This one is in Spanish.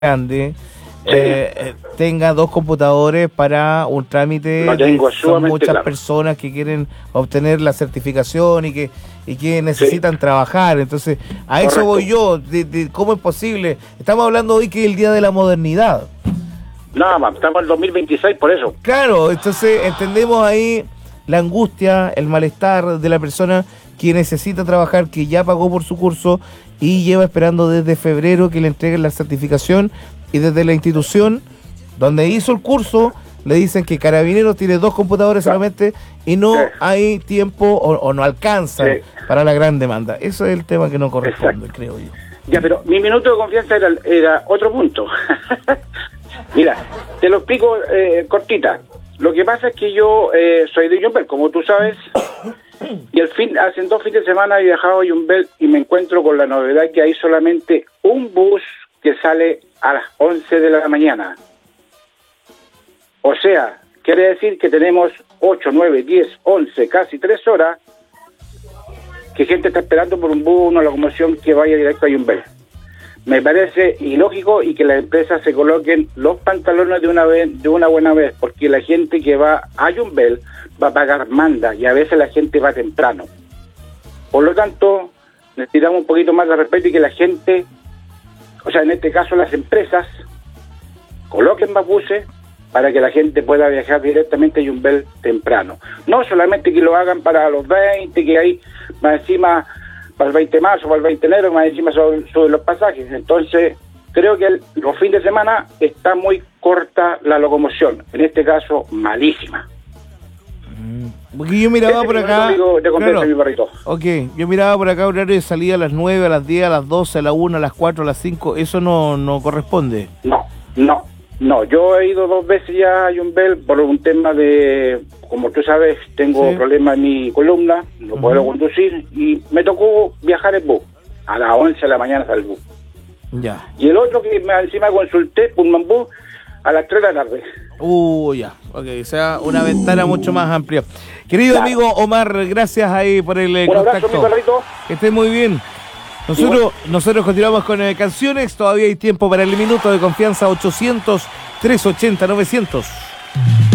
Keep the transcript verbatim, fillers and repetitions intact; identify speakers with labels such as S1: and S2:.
S1: grande,
S2: Sí.
S1: eh, eh, tenga dos computadores para un trámite.
S2: Lo tengo
S1: de- son
S2: sumamente
S1: muchas
S2: claro.
S1: personas que quieren obtener la certificación y que y que necesitan
S2: Sí.
S1: trabajar. Entonces, a eso
S2: Correcto.
S1: voy yo, de, de cómo es posible. Estamos hablando hoy que es el Día de la Modernidad.
S2: Nada más, estamos en el dos mil veintiséis por eso.
S1: Claro, entonces entendemos ahí la angustia, el malestar de la persona que necesita trabajar, que ya pagó por su curso y lleva esperando desde febrero que le entreguen la certificación, y desde la institución donde hizo el curso le dicen que Carabineros tiene dos computadores
S2: Claro.
S1: solamente y no
S2: Sí.
S1: hay tiempo o, o no alcanza
S2: Sí.
S1: para la gran demanda. Eso es el tema que no corresponde,
S2: Exacto.
S1: creo yo.
S2: Ya, pero mi minuto de confianza era, era otro punto. Mira, te lo explico eh, cortita. Lo que pasa es que yo eh, soy de Yumbel, como tú sabes, y el fin, hace dos fines de semana he viajado a Yumbel y me encuentro con la novedad que hay solamente un bus que sale a las once de la mañana. O sea, quiere decir que tenemos ocho, nueve, diez, once, casi tres horas que gente está esperando por un bus, una locomoción que vaya directo a Yumbel. Me parece ilógico y que las empresas se coloquen los pantalones de una vez, de una buena vez, porque la gente que va a Yumbel va a pagar manda y a veces la gente va temprano. Por lo tanto, necesitamos un poquito más de respeto y que la gente, o sea, en este caso las empresas, coloquen más buses para que la gente pueda viajar directamente a Yumbel temprano. No solamente que lo hagan para los veinte, que hay más encima para el veinte de marzo, para el veinte de enero, más encima sobre, sobre los pasajes. Entonces, creo que el, los fines de semana está muy corta la locomoción, en este caso, malísima.
S1: Porque yo miraba
S2: Ese
S1: por
S2: es mi
S1: acá.
S2: único de confianza,
S1: claro.
S2: mi perrito.
S1: Ok, yo miraba por acá horario de salida a las nueve, a las diez, a las doce, a la una, a las cuatro, a las cinco. Eso no, no corresponde.
S2: No, no, no. Yo he ido dos veces ya a Yumbel por un tema de, como tú sabes, tengo
S1: Sí.
S2: problemas en mi columna, no
S1: Ujú.
S2: puedo conducir y me tocó viajar en bus. A las once de la mañana sale el bus.
S1: Ya.
S2: Y el otro que me encima consulté, Pullman Bus, a las tres de la tarde.
S1: Uh, ya. Ok, o sea, una ventana mucho más amplia. Querido
S2: Claro.
S1: amigo Omar, gracias ahí por el eh,
S2: Un abrazo,
S1: contacto.
S2: mi perrito.
S1: Que esté muy bien. Nosotros, nosotros continuamos con eh, canciones. Todavía hay tiempo para el minuto de confianza ochocientos, trescientos ochenta, novecientos.